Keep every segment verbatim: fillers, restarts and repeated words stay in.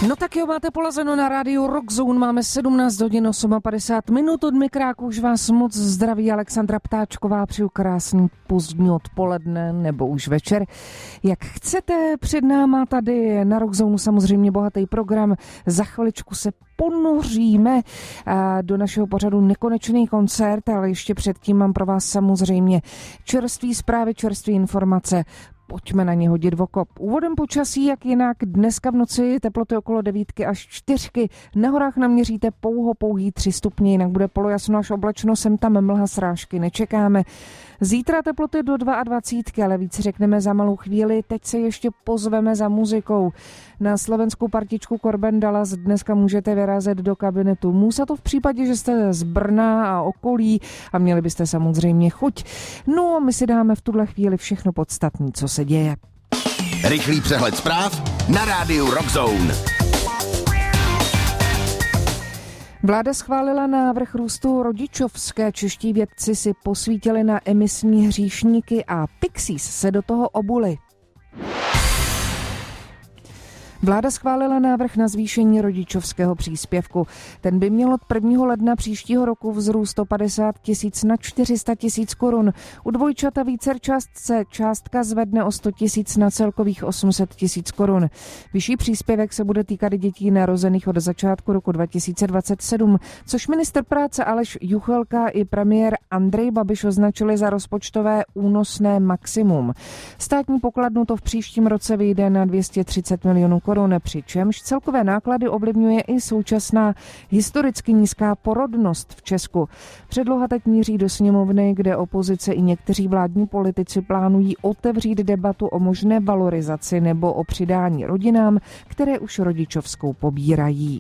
No tak jo, máte polazeno na rádiu Rockzone, máme sedmnáct hodin padesát osm minut od mikráku, už vás moc zdraví Alexandra Ptáčková, přeju krásný pozdní odpoledne nebo už večer. Jak chcete, před náma tady na Rockzone samozřejmě bohatý program, za chviličku se ponoříme do našeho pořadu Nekonečný koncert, ale ještě předtím mám pro vás samozřejmě čerství zprávy, čerství informace. Pojďme na ně hodit voko. Úvodem počasí, jak jinak, dneska v noci teploty okolo devítky až čtyřky. Na horách naměříte pouho pouhý tři stupně, jinak bude polojasno až oblačno, sem tam mlha srážky nečekáme. Zítra teploty do dvacet dva, ale víc řekneme za malou chvíli. Teď se ještě pozveme za muzikou. Na slovenskou partičku Corben Dallas dneska můžete vyrazit do kabinetu Musa, to v případě, že jste z Brna a okolí a měli byste samozřejmě chuť. No a my si dáme v tuhle chvíli všechno podstatné, co se děje. Rychlý přehled zpráv na rádiu Rockzone. Vláda schválila návrh růstu rodičovské. Čeští vědci si posvítili na emisní hříšníky a Pixies se do toho obuli. Vláda schválila návrh na zvýšení rodičovského příspěvku. Ten by měl od prvního ledna příštího roku vzrůst o padesát tisíc na čtyři sta tisíc korun. U dvojčata vícerčástce částka zvedne o sto tisíc na celkových osm set tisíc korun. Vyšší příspěvek se bude týkat dětí narozených od začátku roku dva tisíce dvacet sedm, což ministr práce Aleš Juchelka i premiér Andrej Babiš označili za rozpočtové únosné maximum. Státní pokladnu to v příštím roce vyjde na dvě stě třicet milionů korun. Přičemž celkové náklady ovlivňuje i současná historicky nízká porodnost v Česku. Předloha teď míří do sněmovny, kde opozice i někteří vládní politici plánují otevřít debatu o možné valorizaci nebo o přidání rodinám, které už rodičovskou pobírají.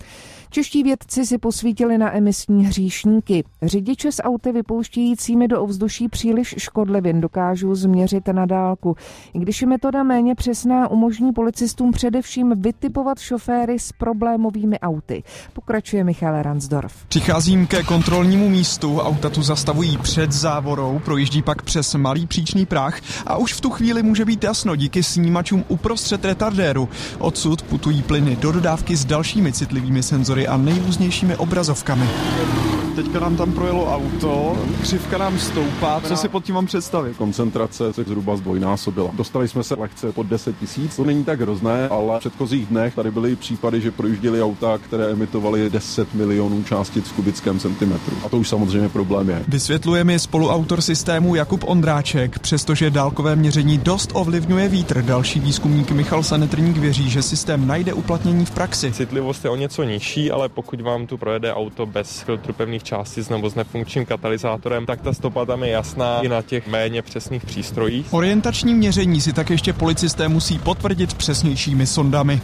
Čeští vědci si posvítili na emisní hříšníky. Řidiče s auty vypouštějícími do ovzduší příliš škodlivin dokážou změřit na dálku. I když je metoda méně přesná, umožní policistům především vytipovat šoféry s problémovými auty. Pokračuje Michal Ransdorf. Přicházím ke kontrolnímu místu, auta tu zastavují před závorou, projíždí pak přes malý příčný práh a už v tu chvíli může být jasno díky snímačům uprostřed retardéru. Odsud putují plyny do dodávky s dalšími citlivými senzory a nejrůznějšími obrazovkami. Teďka nám tam projelo auto, křivka nám stoupá. Co si pod tím mám představit? Koncentrace se zhruba zdvojnásobila. Dostali jsme se lehce pod deset tisíc. To není tak hrozné, ale v předchozích dnech tady byly případy, že projížděly auta, které emitovaly deset milionů částic v kubickém centimetru. A to už samozřejmě problém je. Vysvětluje mi spoluautor systému Jakub Ondráček. Přestože dálkové měření dost ovlivňuje vítr, další výzkumník Michal Sanetrník věří, že systém najde uplatnění v praxi. Citlivost je o něco nižší, ale pokud vám tu projede auto bez filtru pevných částic nebo s nefunkčním katalyzátorem, tak ta stopa tam je jasná i na těch méně přesných přístrojích. Orientační měření si tak ještě policisté musí potvrdit přesnějšími sondami.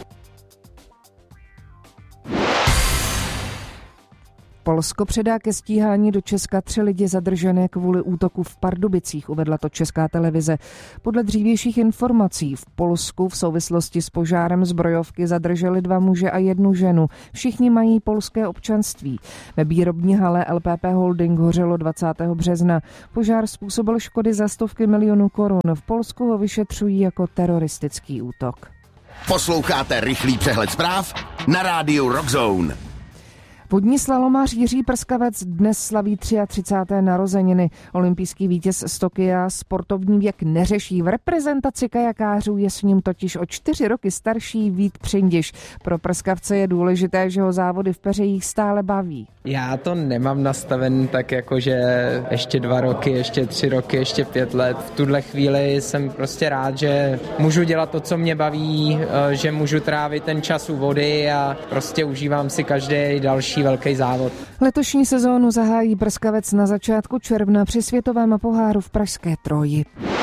Polsko předá ke stíhání do Česka tři lidi zadržené kvůli útoku v Pardubicích, uvedla to Česká televize. Podle dřívějších informací v Polsku v souvislosti s požárem zbrojovky zadrželi dva muže a jednu ženu. Všichni mají polské občanství. Ve výrobní hale L P P Holding hořelo dvacátého března. Požár způsobil škody za stovky milionů korun. V Polsku ho vyšetřují jako teroristický útok. Posloucháte rychlý přehled zpráv na rádiu Rockzone. Vodní slalomář Jiří Prskavec dnes slaví třicáté třetí narozeniny. Olympijský vítěz z Tokia sportovní věk neřeší. V reprezentaci kajakářů je s ním totiž o čtyři roky starší Vít Přindiš. Pro Prskavce je důležité, že ho závody v peřejích stále baví. Já to nemám nastaven tak jako, že ještě dva roky, ještě tři roky, ještě pět let. V tuhle chvíli jsem prostě rád, že můžu dělat to, co mě baví, že můžu trávit ten čas u vody a prostě užívám si každý další velký závod. Letošní sezónu zahájí Prskavec na začátku června při světovém poháru v pražské Troji.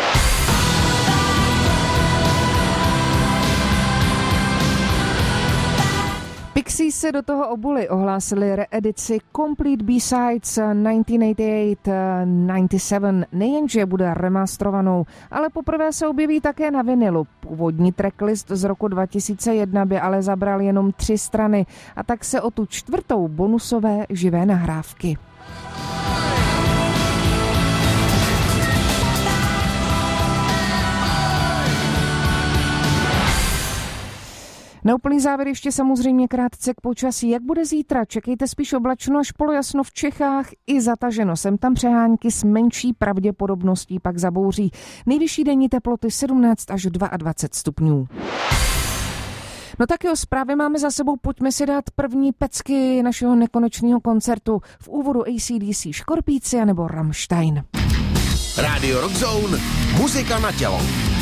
Pixies se do toho obuli, ohlásili reedici Complete B-Sides devatenáct osmdesát osm devadesát sedm, nejenže bude remasterovanou, ale poprvé se objeví také na vinilu. Původní tracklist z roku dva tisíce jedna by ale zabral jenom tři strany a tak se o tu čtvrtou bonusové živé nahrávky. Na úplný závěr ještě samozřejmě krátce k počasí. Jak bude zítra? Čekejte spíš oblačno až polojasno v Čechách i zataženo. Sem tam přehánky s menší pravděpodobností pak zabouří. Nejvyšší denní teploty sedmnáct až dvacet dva stupňů. No tak jo, zprávy máme za sebou, pojďme si dát první pecky našeho nekonečného koncertu. V úvodu A C D C Škorpíci anebo Rammstein. Rádio Rock Zone, muzika na tělo.